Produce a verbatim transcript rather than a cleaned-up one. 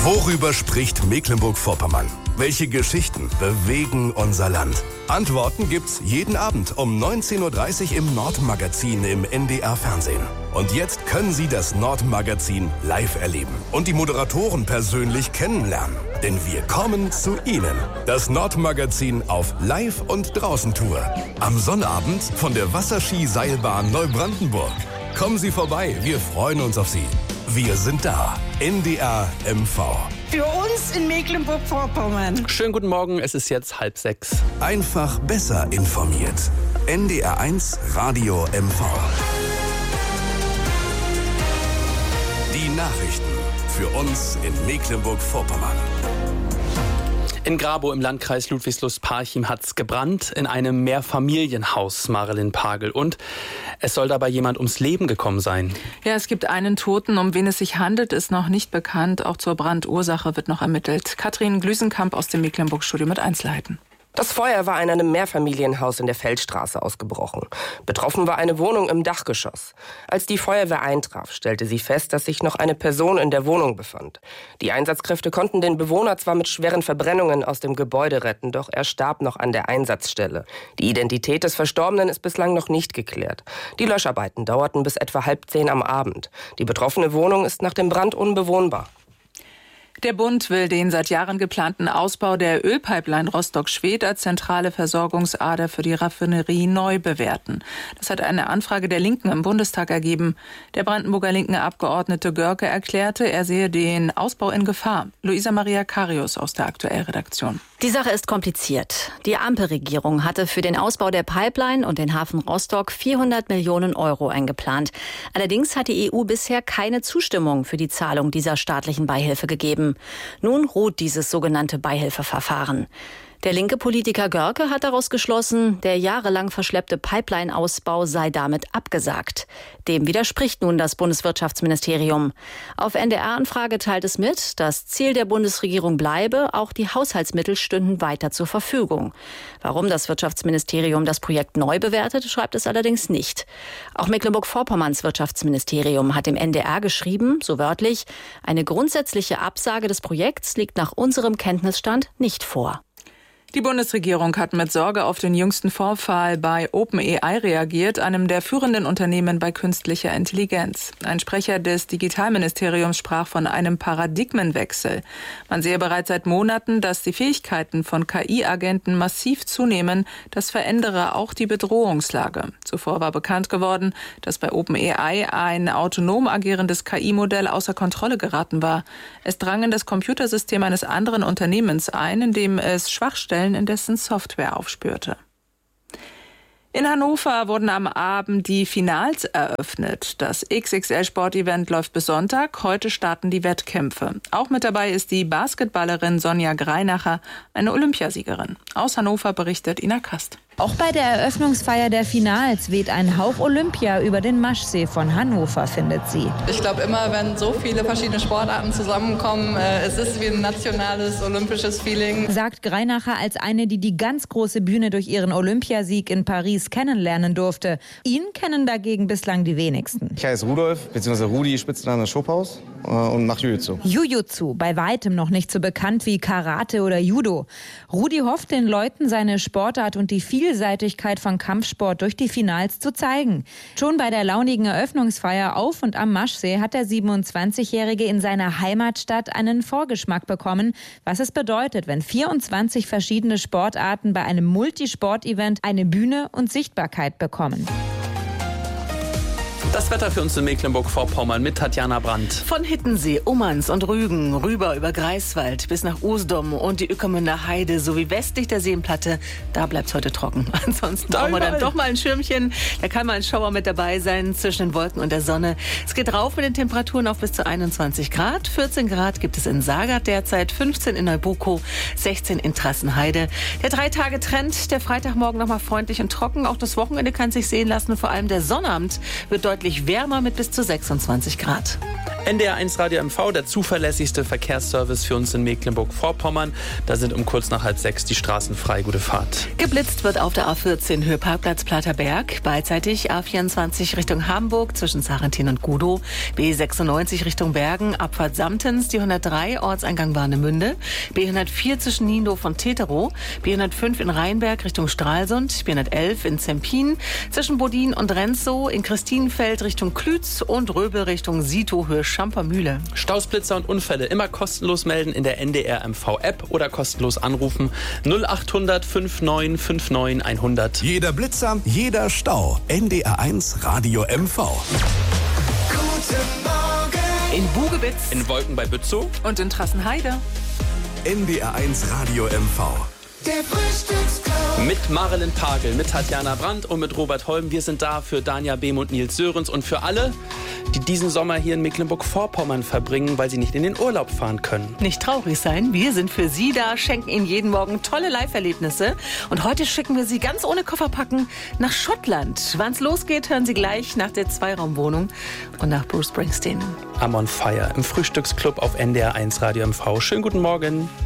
Worüber spricht Mecklenburg-Vorpommern? Welche Geschichten bewegen unser Land? Antworten gibt's jeden Abend um neunzehn Uhr dreißig im Nordmagazin im N D R-Fernsehen. Und jetzt können Sie das Nordmagazin live erleben und die Moderatoren persönlich kennenlernen. Denn wir kommen zu Ihnen. Das Nordmagazin auf Live- und Draußen-Tour. Am Sonnabend von der Wasserski-Seilbahn Neubrandenburg. Kommen Sie vorbei, wir freuen uns auf Sie. Wir sind da. N D R M V. Für uns in Mecklenburg-Vorpommern. Schönen guten Morgen, es ist jetzt halb sechs. Einfach besser informiert. N D R eins Radio M V. Die Nachrichten für uns in Mecklenburg-Vorpommern. In Grabow im Landkreis Ludwigslust-Parchim hat's gebrannt in einem Mehrfamilienhaus, Marilyn Pagel. Und es soll dabei jemand ums Leben gekommen sein. Ja, es gibt einen Toten. Um wen es sich handelt, ist noch nicht bekannt. Auch zur Brandursache wird noch ermittelt. Katrin Glüsenkamp aus dem Mecklenburg-Studio mit Einzelheiten. Das Feuer war in einem Mehrfamilienhaus in der Feldstraße ausgebrochen. Betroffen war eine Wohnung im Dachgeschoss. Als die Feuerwehr eintraf, stellte sie fest, dass sich noch eine Person in der Wohnung befand. Die Einsatzkräfte konnten den Bewohner zwar mit schweren Verbrennungen aus dem Gebäude retten, doch er starb noch an der Einsatzstelle. Die Identität des Verstorbenen ist bislang noch nicht geklärt. Die Löscharbeiten dauerten bis etwa halb zehn am Abend. Die betroffene Wohnung ist nach dem Brand unbewohnbar. Der Bund will den seit Jahren geplanten Ausbau der Ölpipeline Rostock-Schwedt als zentrale Versorgungsader für die Raffinerie neu bewerten. Das hat eine Anfrage der Linken im Bundestag ergeben. Der Brandenburger linken Abgeordnete Görke erklärte, er sehe den Ausbau in Gefahr. Luisa Maria Karius aus der Aktuellredaktion. Die Sache ist kompliziert. Die Ampelregierung hatte für den Ausbau der Pipeline und den Hafen Rostock vierhundert Millionen Euro eingeplant. Allerdings hat die E U bisher keine Zustimmung für die Zahlung dieser staatlichen Beihilfe gegeben. Nun ruht dieses sogenannte Beihilfeverfahren. Der linke Politiker Görke hat daraus geschlossen, der jahrelang verschleppte Pipeline-Ausbau sei damit abgesagt. Dem widerspricht nun das Bundeswirtschaftsministerium. Auf N D R-Anfrage teilt es mit, das Ziel der Bundesregierung bleibe, auch die Haushaltsmittel stünden weiter zur Verfügung. Warum das Wirtschaftsministerium das Projekt neu bewertet, schreibt es allerdings nicht. Auch Mecklenburg-Vorpommerns Wirtschaftsministerium hat dem N D R geschrieben, so wörtlich, eine grundsätzliche Absage des Projekts liegt nach unserem Kenntnisstand nicht vor. Die Bundesregierung hat mit Sorge auf den jüngsten Vorfall bei OpenAI reagiert, einem der führenden Unternehmen bei künstlicher Intelligenz. Ein Sprecher des Digitalministeriums sprach von einem Paradigmenwechsel. Man sehe bereits seit Monaten, dass die Fähigkeiten von K I-Agenten massiv zunehmen. Das verändere auch die Bedrohungslage. Zuvor war bekannt geworden, dass bei OpenAI ein autonom agierendes K I-Modell außer Kontrolle geraten war. Es drang in das Computersystem eines anderen Unternehmens ein, in dem es Schwachstellen in dessen Software aufspürte. In Hannover wurden am Abend die Finals eröffnet. Das X X L-Sportevent läuft bis Sonntag. Heute starten die Wettkämpfe. Auch mit dabei ist die Basketballerin Sonja Greinacher, eine Olympiasiegerin. Aus Hannover berichtet Ina Kast. Auch bei der Eröffnungsfeier der Finals weht ein Hauch Olympia über den Maschsee von Hannover, findet sie. Ich glaube immer, wenn so viele verschiedene Sportarten zusammenkommen, äh, es ist wie ein nationales, olympisches Feeling. Sagt Greinacher als eine, die die ganz große Bühne durch ihren Olympiasieg in Paris kennenlernen durfte. Ihn kennen dagegen bislang die wenigsten. Ich heiße Rudolf, bzw. Rudi, Spitzname Schophaus äh, und mache Jiu-Jitsu. Jiu-Jitsu, bei weitem noch nicht so bekannt wie Karate oder Judo. Rudi hofft den Leuten, seine Sportart und die Vielseitigkeit von Kampfsport durch die Finals zu zeigen. Schon bei der launigen Eröffnungsfeier auf und am Maschsee hat der siebenundzwanzigjährige in seiner Heimatstadt einen Vorgeschmack bekommen, was es bedeutet, wenn vierundzwanzig verschiedene Sportarten bei einem Multisport-Event eine Bühne und Sichtbarkeit bekommen. Das Wetter für uns in Mecklenburg-Vorpommern mit Tatjana Brandt. Von Hittensee, Ummanz und Rügen rüber über Greifswald bis nach Usedom und die Ueckermünder Heide sowie westlich der Seenplatte, da bleibt es heute trocken. Ansonsten brauchen wir dann doch mal ein Schirmchen. Da kann mal ein Schauer mit dabei sein zwischen den Wolken und der Sonne. Es geht rauf mit den Temperaturen auf bis zu einundzwanzig Grad. vierzehn Grad gibt es in Sagard derzeit, fünfzehn in Neubukow, sechzehn in Trassenheide. Der Drei-Tage-Trend, der Freitagmorgen noch mal freundlich und trocken. Auch das Wochenende kann sich sehen lassen. Vor allem der Sonnabend wird deutlich wärmer mit bis zu sechsundzwanzig Grad. N D R eins Radio M V, der zuverlässigste Verkehrsservice für uns in Mecklenburg-Vorpommern. Da sind um kurz nach halb sechs die Straßen frei. Gute Fahrt. Geblitzt wird auf der A vierzehn Höhe Parkplatz Platterberg. Beidseitig A vierundzwanzig Richtung Hamburg zwischen Sarrentin und Gudow. B sechsundneunzig Richtung Bergen, Abfahrt Samtens. Die hundertdrei Ortseingang Warnemünde. B hundertvier zwischen Niendorf und Teterow. B hundertfünf in Rheinberg Richtung Stralsund. B hundertelf in Zempin. Zwischen Bodin und Renzow. In Christinenfeld Richtung Klütz und Röbel Richtung Sito Höhe Schampermühle. Stausblitzer und Unfälle immer kostenlos melden in der N D R M V-App oder kostenlos anrufen null acht hundert neunundfünfzig neunundfünfzig hundert. Jeder Blitzer, jeder Stau. N D R eins Radio M V. Guten Morgen. In Bugebitz. In Wolken bei Bützow. Und in Trassenheide. N D R eins Radio M V. Der Frühstücksclub. Mit Marilyn Pagel, mit Tatjana Brandt und mit Robert Holm. Wir sind da für Danja Behm und Nils Sörens und für alle, die diesen Sommer hier in Mecklenburg-Vorpommern verbringen, weil sie nicht in den Urlaub fahren können. Nicht traurig sein, wir sind für Sie da, schenken Ihnen jeden Morgen tolle Live-Erlebnisse. Und heute schicken wir Sie ganz ohne Kofferpacken nach Schottland. Wann's losgeht, hören Sie gleich nach der Zweiraumwohnung und nach Bruce Springsteen. I'm on Fire im Frühstücksclub auf N D R eins Radio M V. Schönen guten Morgen.